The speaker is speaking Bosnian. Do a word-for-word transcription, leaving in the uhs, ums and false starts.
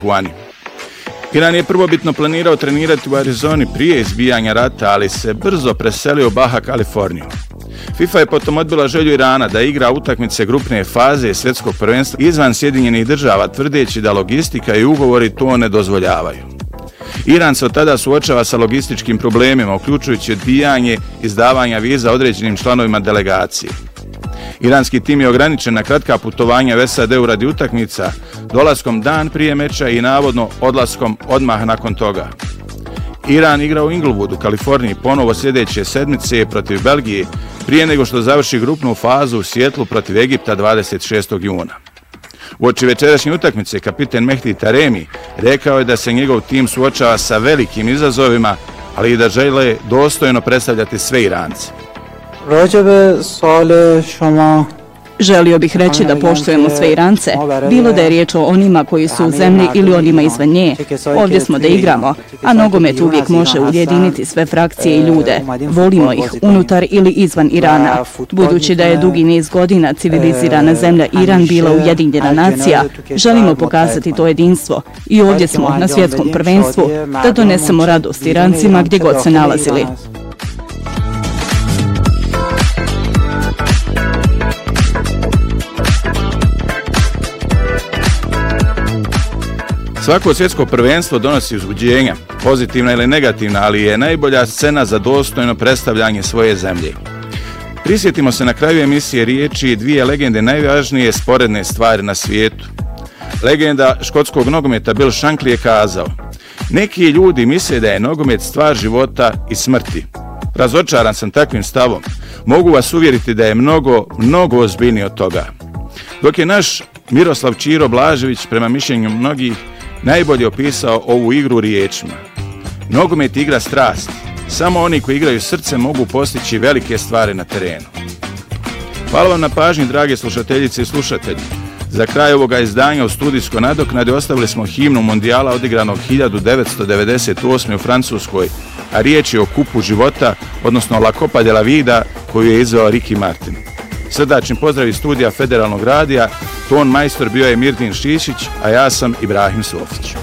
Wuhani. Iran je prvobitno planirao trenirati u Arizoni prije izbijanja rata, ali se brzo preselio u Baja Kaliforniju. FIFA je potom odbila želju Irana da igra utakmice grupne faze svjetskog prvenstva izvan Sjedinjenih država, tvrdeći da logistika i ugovori to ne dozvoljavaju. Iran se od tada suočava sa logističkim problemima, uključujući odbijanje izdavanja viza određenim članovima delegacije. Iranski tim je ograničen na kratka putovanja u S A D-u radi utakmica, dolaskom dan prije meča i navodno odlaskom odmah nakon toga. Iran igra u Inglewoodu, Kaliforniji, ponovo sljedeće sedmice protiv Belgije, prije nego što završi grupnu fazu u Sijetlu protiv Egipta dvadeset šestog juna. Uoči večerašnje utakmice kapiten Mehdi Taremi rekao je da se njegov tim suočava sa velikim izazovima, ali i da žele dostojno predstavljati sve Irance. Želio bih reći da poštujemo sve Irance, bilo da je riječ o onima koji su u zemlji ili onima izvan nje. Ovdje smo da igramo, a nogomet uvijek može ujediniti sve frakcije i ljude. Volimo ih unutar ili izvan Irana. Budući da je dugi niz godina civilizirana zemlja Iran bila ujedinjena nacija, želimo pokazati to jedinstvo i ovdje smo na svjetskom prvenstvu da donesemo radost Irancima gdje god se nalazili. Svako svjetsko prvenstvo donosi uzbuđenja, pozitivna ili negativna, ali je najbolja scena za dostojno predstavljanje svoje zemlje. Prisjetimo se na kraju emisije riječi dvije legende najvažnije sporedne stvari na svijetu. Legenda škotskog nogometa Bill Shankly je kazao: neki ljudi misle da je nogomet stvar života i smrti. Razočaran sam takvim stavom. Mogu vas uvjeriti da je mnogo, mnogo ozbiljnije od toga. Dok je naš Miroslav Ćiro Blažević, prema mišljenju mnogih, najbolje opisao ovu igru riječima: nogomet igra strasti. Samo oni koji igraju srce mogu postići velike stvari na terenu. Hvala vam na pažnji, drage slušateljice i slušatelji. Za kraj ovoga izdanja u studijskoj nadoknadi ostavili smo himnu mondijala odigranog hiljadu devetsto devedeset osme. u Francuskoj, a riječ je o kupu života, odnosno La Copa de la Vida, koju je izveo Ricky Martin. Srdačni pozdrav iz studija Federalnog radija, ton majstor bio je Mirdin Šišić, a ja sam Ibrahim Sofić.